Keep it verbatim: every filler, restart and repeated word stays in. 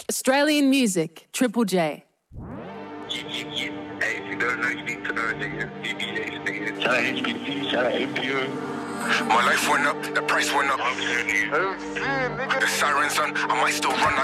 Australian music, Triple J. Yeah, yeah, yeah. Hey, if you don't know, you need to know, nigga. D B H, nigga. Shout out H B C, shout out A P O. My life went up, the price went up. The sirens on, I might still run.